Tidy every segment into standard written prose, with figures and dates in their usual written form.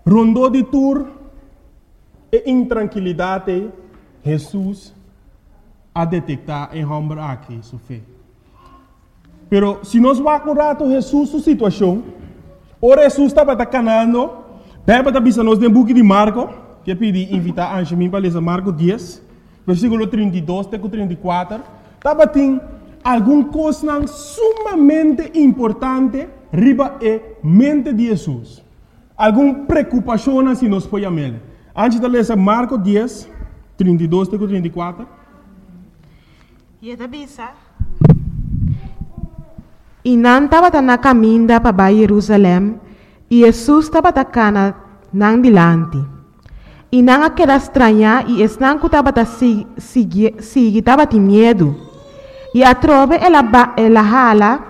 Rondou de tour e intranquilidade, Jesus a detectar em homem aqui, sua fé. Pero se nós vamos um rato Jesus sua situação, ora Jesus estava canando, pega para bisa nós no book de Marco, que pedi invitar a Angemin para ler Marco 10, versículo 32 até 34, estava tem alguma coisa sumamente importante riba e mente de Jesus. Alguma preocupação se nós foi a ele. Antes de ler Marco 10, 32 até 34. E da bisa. E não estava na caminho para Jerusalém, e Jesus estava na nang dilante. E não aquela estranha, e não que estava estava de medo. E a trove ela hala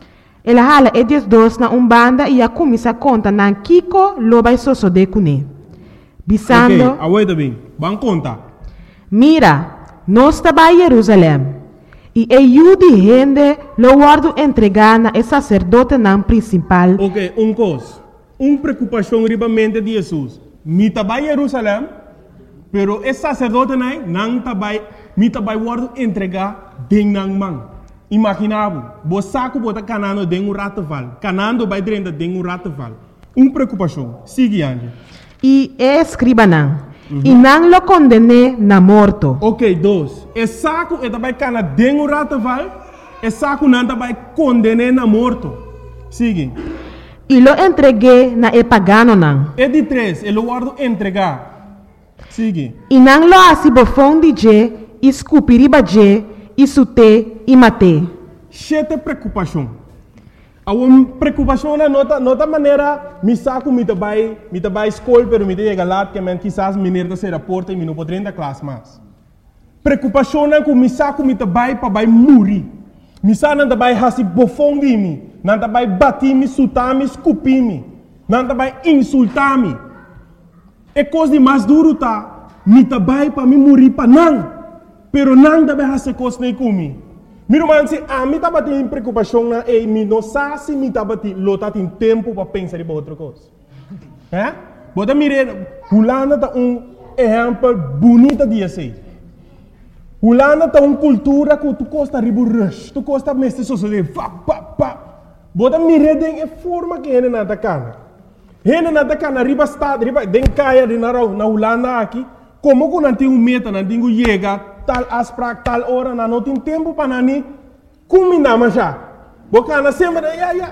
e diz dois na banda e a começa a contar na Kiko loba soso de cune. Bisando. Ok, aguenta bem. Vamos contar. Mira, nós estamos em Jerusalém. E eu de gente lo guardo entregar na sacerdote não principal. Ok, coisa. Preocupação ribamente de Jesus. Me estava em Jerusalém, pero esse sacerdote não estava, me estava guardo entregar dentro da mão. Imaginável, você saco bota canando dentro rato val, canando vai dentro dentro rato val. Preocupação. Sigue ande. E escriba não. E não lo condene na morto. Ok, dois. E saco é também cana dentro rato val, e saco não também condene na morto. Sigue. E lo entreguei na e pagano não. E de três, ele guardo entregar. Sigue. E não lo asibofon de je, escupiriba je, isute e mate. Chete preocupação. A uma preocupação na nota maneira me saco me trabalho escola, pero me chega lá que man quizás mineiro se reporta e me não pode entrar classe mais. Preocupação na com me saco me trabalho para vai morrer. Me saco não trabalho hasi bofão de mim, não trabalho bater me, sutar me, escupir me, não trabalho insultar me. É coisa de mais duro tá. Me trabalho para me morrer para não. Pero não deve fazer coisa nem comigo. Meu irmão, se a mim estava tendo preocupação na e me não sabe se me estava tendo tempo para pensar em outra coisa. É? Bota mirar, Holanda tá exemplo bonito de assim. Holanda tá cultura que tu costa ribu rush, tu costa mestre sociedade, Bota mirar de forma que ele não tá cana. Ele não tá cana riba estado, riba den caia de na Holanda aqui. Como que não tem meta, não tem chega tal asprak tal hora, não tem tempo para nani, como não já. Boca na sempre,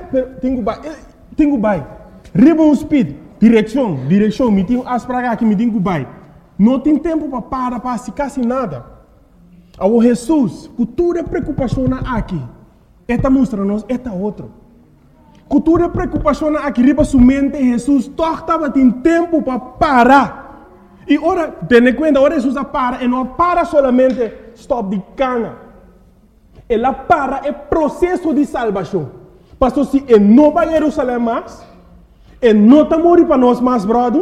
tenho bai. Ribbon speed, direção, me tenho asprak aqui, me tenho bai. Não tem tempo para se casi nada. O Jesus, cultura preocupação aqui. Esta mostra-nos, esta outro. Cultura preocupação aqui, riba sua mente, Jesus, torta tem tempo para parar. E ora, tenha conta, ora Jesus para, e não para solamente stop de cana. Ela para é processo de salvação. Pastor, se ele não vai a Jerusalém mais, ele não está morrendo para nós mais, brother,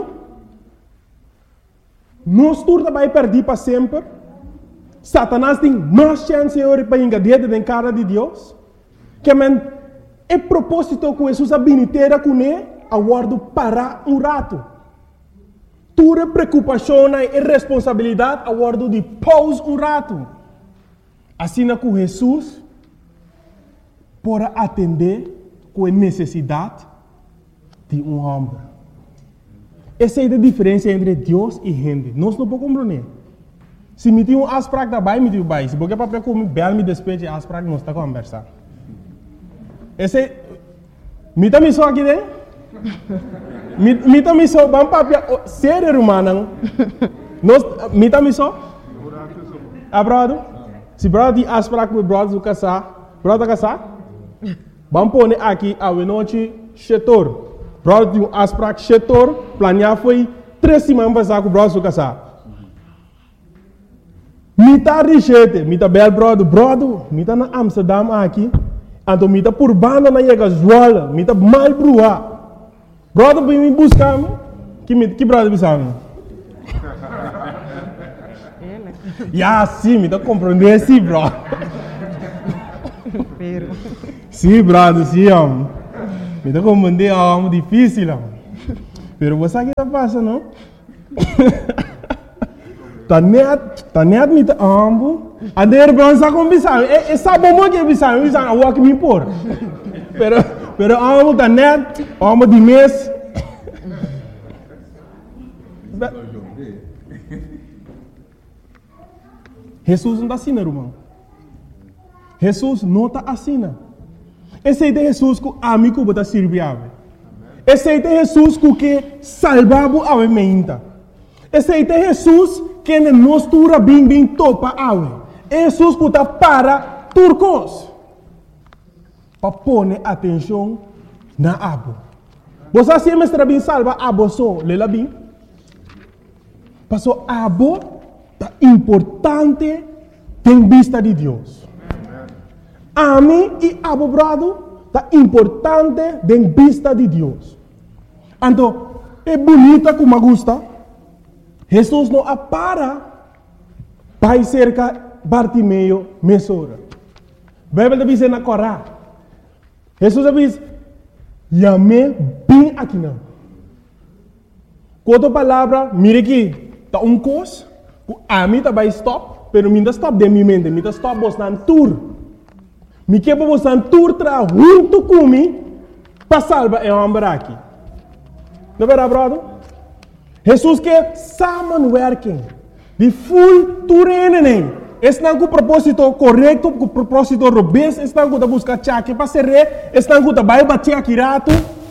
nós turma vai perder para sempre. Satanás tem mais chance para engadir dentro da cara de Deus. Que é propósito que Jesus habilitera com ele, a guardo para rato. Tua preocupação e responsabilidade a guardo de pause rato. Assim que Jesus para atender com a necessidade de homem. Essa é a diferença entre Deus e gente. Nós não podemos compreender. Se me tem asprak da bai, me tem bai. Se porque papel como bel me despeje asprak, nós está conversando. Esse me tá me só aqui dentro. Me tá me só bam papel sério humano. Nós me tá me só. Abrado. Se brado de asprak com brado do casar, brado casar. Bam pone aqui a noite chetor. Brado de asprak chetor, planear foi 3 semanas para com brado do casar. Me tá richete, me tá bel brado, me tá na Amsterdam aqui. Então me tá por banda na Yega Zoala, me tá mal brua. Brother vem me buscar, que brother me sabe? Ya, sim, me tá compreendendo sim, bro. Sim, brother, sim, me tá compreendendo, difícil, Pero você sabe o que passa, não? Tá net me tá ambo. A de repente sa com bisão. É sabe como que bisão a walk me por. Pero ambo tá net, ambo de mês. Jesus não está assim, irmão. Jesus não está assim. Esse é Jesus que a mim que está servindo. Esse é Jesus que salvava a mente. Esse é Jesus que nos tura bem topa a Jesus que está para turcos. Para pôr atenção na abo. Você sempre está bem salva abo só, lela bem. Passou abo é importante em vista de Deus. A mim e abo brado é importante em vista de Deus. Então, é bonita como gosta. Jesus não para vai cerca Bartimeu mesora. Bíblia diz na Corá. Jesus diz, "Yame bem aqui não." Outra palavra, mire aqui, tá coisa, a mim tá vai stop, pero mim tá stop de minha mente, mim tá stop bostan tour. Me que para bostan tour tra junto comigo para salvar o homem aqui. Não é verdade, brother? Jesus quer samenwerking. De full toerening. Estão com o propósito correto, com o propósito robusto, estão com a busca chaque para ser rei, estão com a vai bater aqui rato.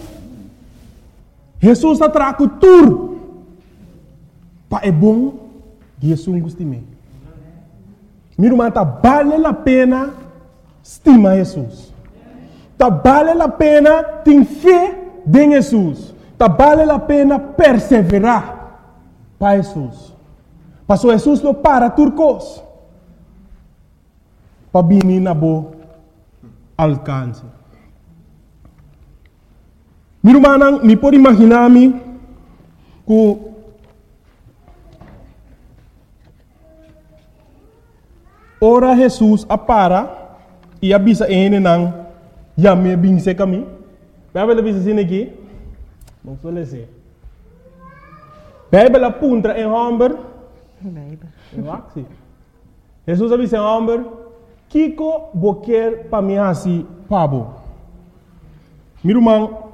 Jesus está trago tudo. Para é bom, Jesus gosta de mim. Meu irmão, tá vale a pena estimar Jesus. Tá vale a pena ter fé em Jesus. Tá vale a pena perseverar para Jesus. Passou Jesus não para turcos. Para vir na boa alcance. Meu irmão, me pode imaginar-me que ora Jesus para e avisa ele não já me binse caminho. Vai ver avisa assim aqui. Não suele ser. Bíblia apunta em homem. Jesus avisa em homem. Kiko boquer para mim assim, pabo. Meu irmão,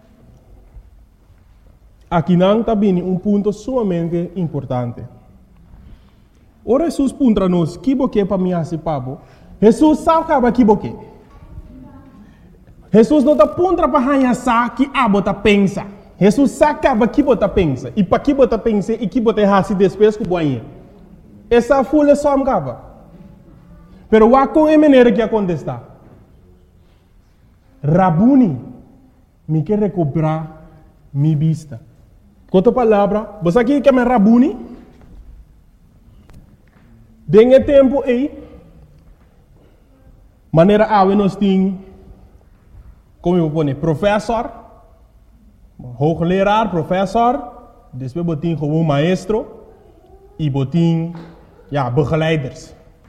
aqui não está bem ponto sumamente importante. Ora Jesus punta nos, que boquer para mim assim, pabo. Jesus sabe que boquer. Jesus não está punta para ranhar que a bota pensa. Jesus sabe que bota pensa. E para que bota pensa e que bota assim depois que boinha. Essa folha só me acaba. Pero wa com a maneira que acontece. Rabuni, me quer recuperar minha vista. Com outra palavra, você aqui que é Rabuni? Dengue tempo aí, maneira a nós tem, como eu vou dizer, professor, hoogleraar, professor, depois botin como maestro e botin, begeleiders.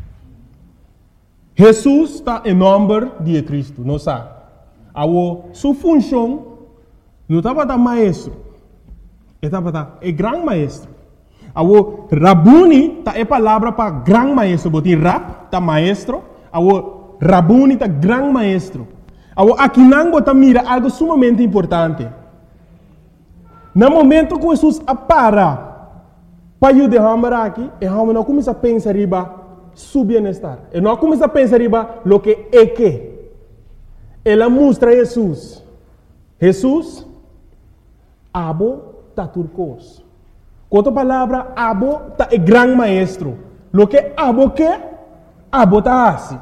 Jesus está em nome de Cristo, não sabe? A sua função não estava da maestro, estava da grande maestro. A Rabuni está a palavra para grande maestro, botin rap está maestro, a Rabuni está grande maestro. Aqui não bota mira algo sumamente importante. No momento que Jesus para ajudar aqui, e a não começa a pensar riba su bienestar. E não começa a pensar riba lo que é que. Ela mostra Jesus. Jesus, abo ta turcos. Com outra palavra, abo ta é grande maestro. Lo que abo ta assim.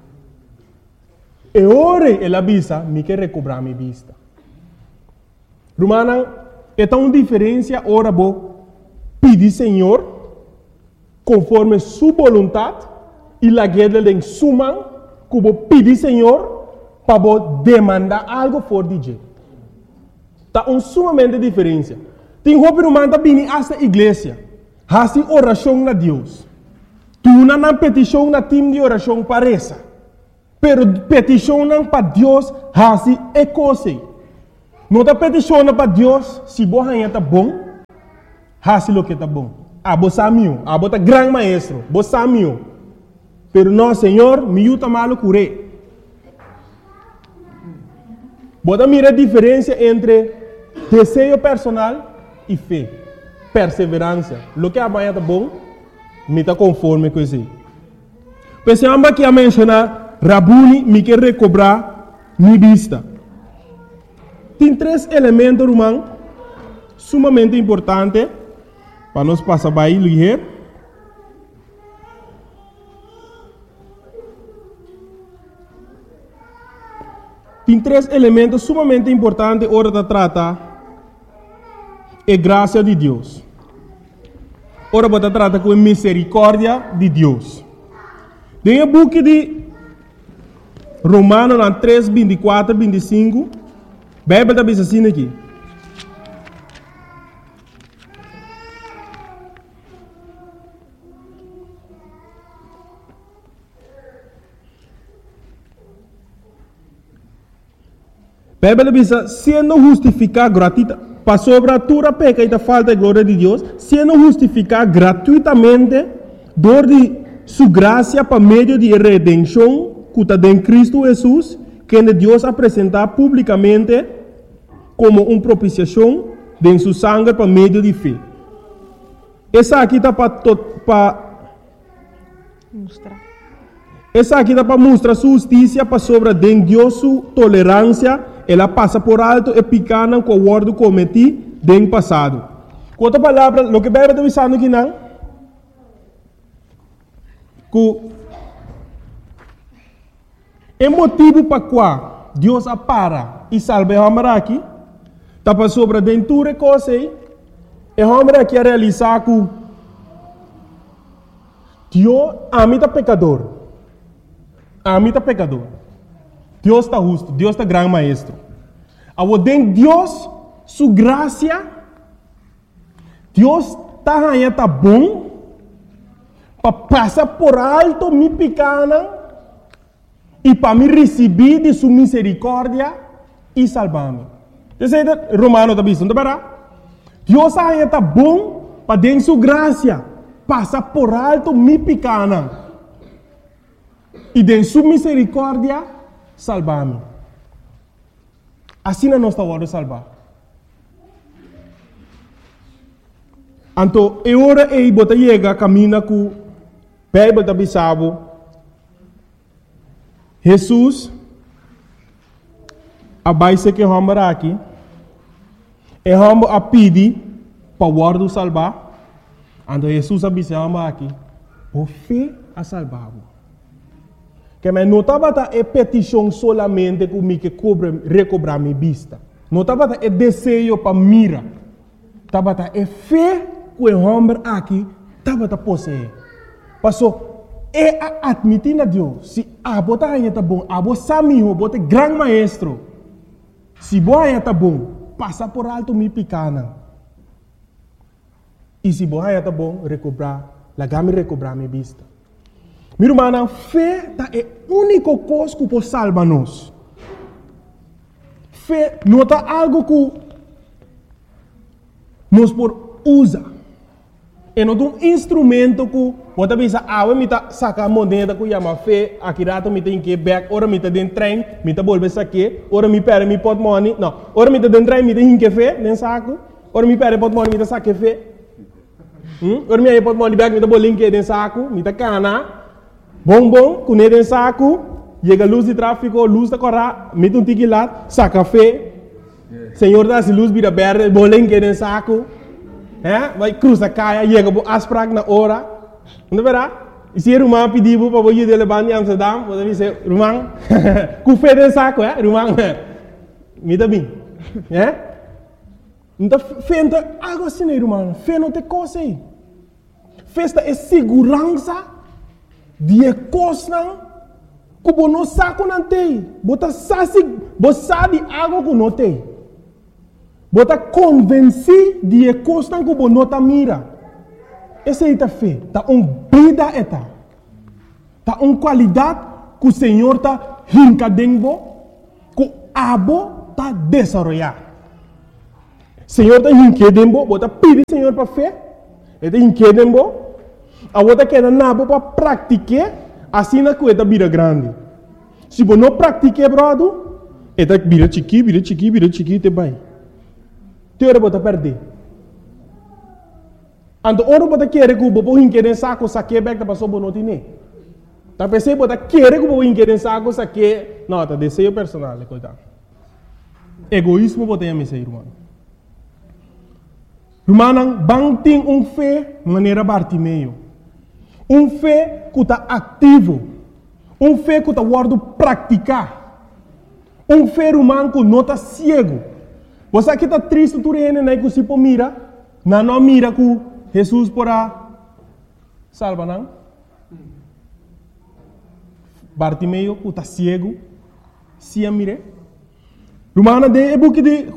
E ora ela avisa, me quer recobrar minha vista. Romana, é tão diferença ora bo pedir Senhor conforme sua vontade e la guerra em suma que bo pedir Senhor para bo demandar algo for de tá sumamente diferença. Tem roupa romana tá vindo esta igreja, hasi oração na Deus. Tu não petição na time de oração parece. Pero petição para Deus hasi é coisa. Não está peticiona para Deus, se você está bom, faça o que está bom. Você é meu, você é grande maestro, você é meu. Pero não, Senhor, me ajuda malo curé. Você mira a diferença entre desejo personal e fé, perseverança. O que amanhã está bom, me está conforme com isso. Pensamos que a mencionar, Rabuni me quer recobrar minha vista. Tem 3 elementos, irmão, sumamente importantes para nós passar para aí, ligeiro. Tem 3 elementos sumamente importantes hora de tratar a graça de Deus. Ora, você trata com a misericórdia de Deus. Tem o book de Romanos 3, 24, 25. A Bíblia está assim aqui. A Bíblia diz, sendo justificado gratuitamente, para sobre a tua peca e a falta de glória de Deus, sendo justificado gratuitamente, dor de sua graça para meio de redenção, que está em Cristo Jesus, que Deus apresentar publicamente como uma propiciação de sua sangue para meio de fé. Essa aqui está para mostrar. Essa aqui está para mostrar sua justiça para sobre de Deus sua tolerância. Ela passa por alto e picana com o ordo cometido no passado. Com outra palavra, o que a Bíblia está dizendo aqui não? Que o motivo para qual Deus apara e salva o homem aqui, está para sobre dentro de coisa e o homem aqui a realizar que Deus ama o pecador. Ama o pecador. Deus está justo, Deus está grande maestro. Agora, dentro de Deus, sua graça, Deus está bom para passar por alto minha pequena e para me receber de sua misericórdia e salvar-me. Você sabe, Romano está dizendo, Deus está bom para dentro de sua graça passar por alto minha pequena e de sua misericórdia salvar-me. Assim não está hora de salvar. Então, é hora de você chegar caminho com a Bíblia da Bissau. Jesus, a base que vamos aqui, é vamos a pedir para o ordo salvar. Então, Jesus a Bissau aqui, por fé a salvar. Que me não estava a petição solamente comigo que recobrar minha vista. Não estava a desejo para mira. Estava a fé que o homem aqui estava a possuir. Passou, é admitir a Deus. Se a bota aí está bom, a bota samiho, a bota grande maestro. Se boa aí está bom, passa por alto minha pequena. E se boa aí está bom, recobrar minha vista. Meu irmão, a fé é a única coisa que pode salvar-nos. Fé não é algo que nós podemos usar. É um instrumento que você pensa, eu me saca a moneda que chama fé, aqui rato me tem que ir back, ora me tem dentro trem, me tem volver aqui, ora me perde me pot money, não, ora me tem dentro trem, me tem que fé, nem saco, ora me perde pot money, me tem saque fé, ora me aí pot money back, me tem bolinho que dentro saco, me tem cana. Bom, com ele em saco, chega a luz de tráfego, luz da corra, mete tique lá, saca café, Senhor dá-se luz, vira verde, bolinho que em saco, vai cruza caia, chega a asprag na hora, não verá? E se o irmão pediu para você ir levar em Amsterdam, você dizer, irmão, com fé em saco, irmão, me dá bem, então fé não é algo assim, irmão, fé não tem coisa aí, fé é segurança, de coisa que você não sabe que não tem. Você sabe algo que não tem. Você está convencido de coisa que você não está mira. Essa é a fé. Está uma vida. Está uma qualidade que o Senhor está rincando que o abo está desenvolvendo. Senhor tá inquedembo, bota pedir Senhor para fé. Ele inquedembo. A outra queda nabo para praticar, assim na coisa vira grande. Se você não praticar, brother, ele vira chiqui, te vai. Teora bota perder. Então, ora bota querer que o bobo inquedem saco, saque back da pessoa não tem. Tá pensando bota querer que o bobo inquedem saco, saque, não, tá desejo personal, coitado. Egoísmo bota em ser irmão. Irmão, bang tem fé maneira Bartimeu. Fé que está ativo. Fé que está guardo praticar. Fé humano que não está cego. Você aqui está triste, tu reina, né, que se pô mira, não mira que Jesus porá salva, não? Bartimeu que está cego, se a mire. Irmão, de book de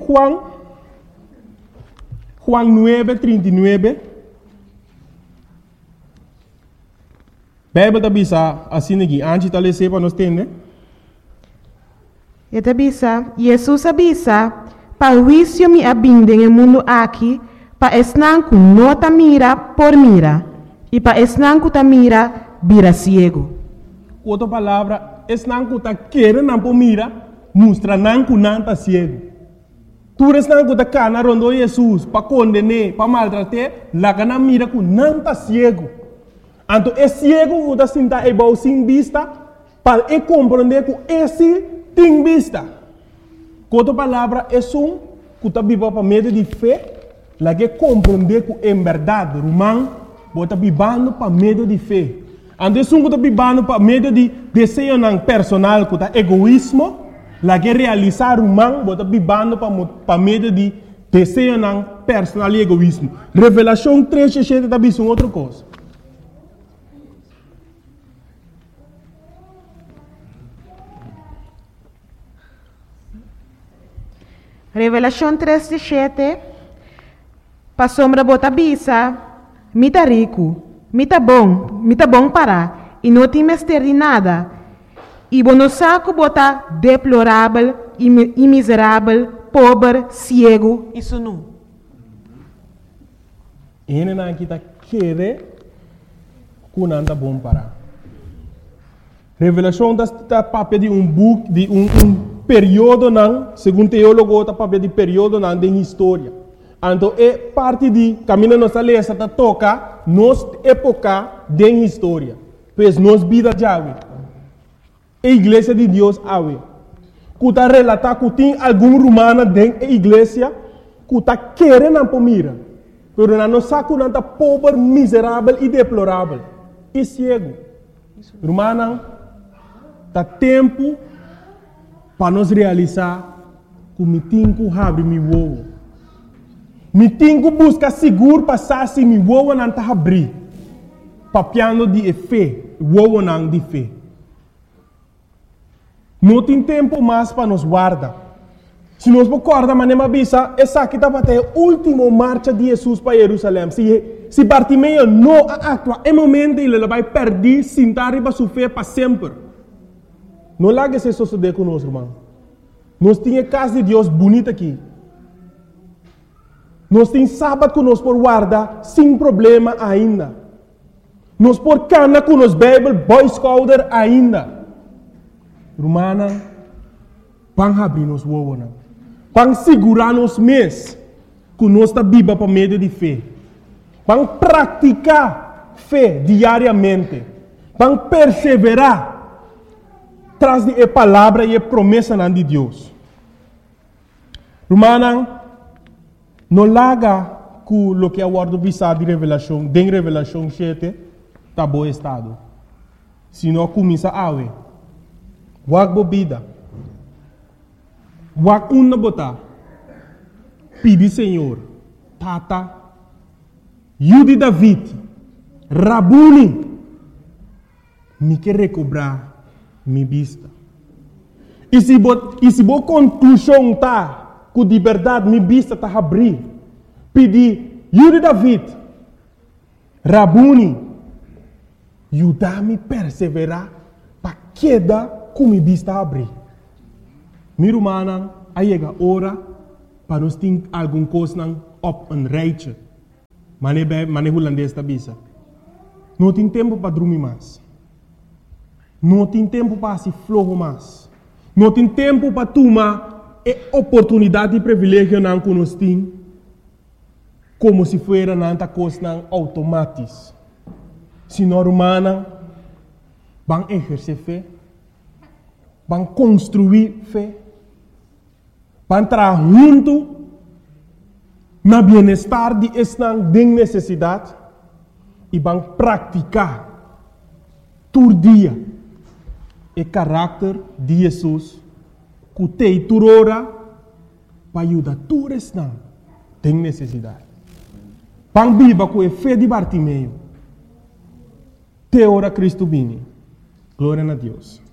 Juan 9:39. Bíblia da bisa assim aqui, antes de ler para nós entender. E tabisa, Jesus abisa, para juízo me abindem no mundo aqui, para esnanco não ta mira por mira, e para esnanco ta mira, vira ciego. Outra palavra, esnanco ta querer não por mira, mostra nanco não ta ciego. Tu esnanco ta cana rondo Jesus, para condenar, para maltratar, lá que não mira com não ta ciego. Então, é cego que está sentado igual sem vista, para compreender que esse tem vista. Com outra palavra, é um que está vivendo para meio de fé, lá que compreender que é verdade, irmão, está vivendo para meio de fé. Então, é um que está vivendo para meio de desejo personal, que está egoísmo, lá que realizar irmão, está vivendo para meio de desejo personal e egoísmo. Revelação 3:7 está vivendo outra coisa. Revelação 3:7. Para sombra bota bisa, mita rico, mita bom para, e não tem mestre de nada. E bono saco bota deplorável, e miserável, pobre, cego, isso não. Ele não está querendo que não está bom para. Revelação está papel de book, de período não, segundo teólogo, está papel de período não de história. Então, é parte de caminho nossa lei, está toca nossa época de história. Pois nossa vida já é. A igreja de Deus é. Que está relatar que tem algum romano dentro da igreja que está querendo para mira. Mas não sabe que não está pobre, miserável e deplorável. E cego. Romano, está tempo para nós realizar que me tenho que abrir meu ovo. Me tenho que buscar seguro para saber se meu ovo não está abrir. Papiando de fé, o ovo não de fé. Não tem tempo mais para nos guardar. Se nós recordamos, maneira bisa, essa aqui está até a última marcha de Jesus para Jerusalém. Se Bartimeu não atua, é momento ele vai perder, sentar e vai sofrer para sempre. Não lá que se suceder conosco, irmão. Nós temos casa de Deus bonita aqui. Nós temos sábado que nós por guardar sem problema ainda. Nós por cana com nos Bible, Boy Scouter ainda. Irmã, vamos abrir nos ovos. Vamos segurar nos mês que nós está viva para meio de fé. Vamos praticar fé diariamente. Vamos perseverar traz de palavra e promessa de Deus. Irmã, não larga que o que é o ordem de revelação, de revelação 7, está bom estado. Se não começa a ver. Wag bobida. Wag una bota. Pedi Senhor. Tata. Yudi David. Rabuni. Me quer recobrar minha vista. E se boa conclusão tá, que de verdade minha vista está a abrir. Pedi Yudi David. Rabuni. Ajuda-me a perseverar para queda com minha vista abrir. Minha irmã, aí chega a hora para nós ter alguma coisa op een rijtje. Mane holandês da bisa. Não tem tempo para dormir mais. Não tem tempo para se flojo mais. Não tem tempo para tomar a oportunidade e privilégio que nós temos como se fosse nanta coisa automática. Se nós humanos vamos exercer fé, vamos construir fé, vamos trabalhar junto no bem-estar de esta necessidade e vamos praticar todo dia o caráter de Jesus que tem turora para ajudar todos esta tem necessidade. Vamos viver com a fé de Bartimeu. Te ora Cristo vini. Glória a Deus.